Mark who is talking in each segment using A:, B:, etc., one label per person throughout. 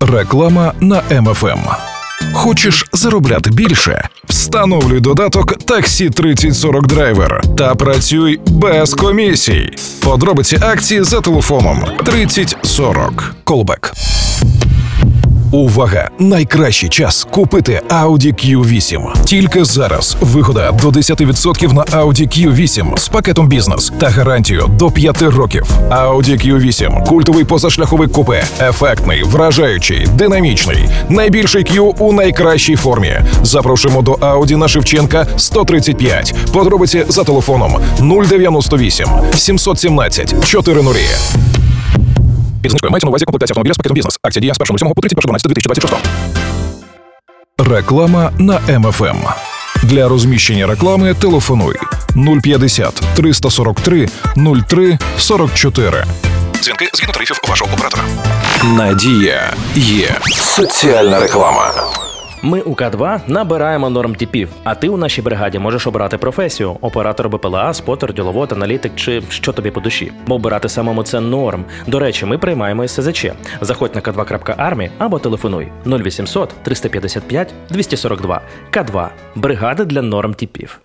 A: Реклама на МФМ. Хочеш заробляти більше? Встановлюй додаток Таксі 3040 Драйвер та працюй без комісій. Подробиці акції за телефоном 3040. Колбек. Увага! Найкращий час купити Audi Q8. Тільки зараз вигода до 10% на Audi Q8 з пакетом бізнес та гарантію до 5 років. Audi Q8 – культовий позашляховик купе. Ефектний, вражаючий, динамічний. Найбільший Q у найкращій формі. Запрошуємо до Audi на Шевченка 135. Подробиці за телефоном 098 717 400. Підзнижкою мається на увазі комплектація автомобіля з пакетом бізнес. Акція діє з 1.07 по 31.12.2026. Реклама на МФМ. Для розміщення реклами телефонуй 050 343 03 44. Дзвінки згідно тарифів вашого оператора. Надія є. Соціальна реклама.
B: Ми у К2 набираємо нормтипів, а ти у нашій бригаді можеш обирати професію – оператор БПЛА, спотер, діловод, аналітик чи що тобі по душі. Бо обирати самому – це норм. До речі, ми приймаємо СЗЧ. Заходь на k2.army або телефонуй 0800 355 242. К2 – бригада для нормтипів.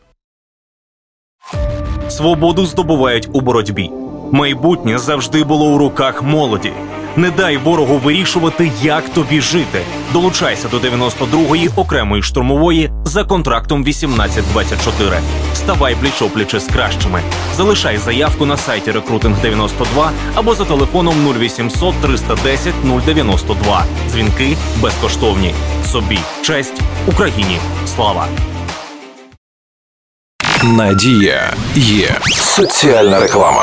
C: Свободу здобувають у боротьбі. Майбутнє завжди було у руках молоді. Не дай ворогу вирішувати, як тобі жити. Долучайся до 92-ї окремої штурмової за контрактом 1824. Ставай пліч-опліч з кращими. Залишай заявку на сайті Recruiting 92 або за телефоном 0800 310 092. Дзвінки безкоштовні. Собі честь, Україні слава.
A: Надія є. Соціальна реклама.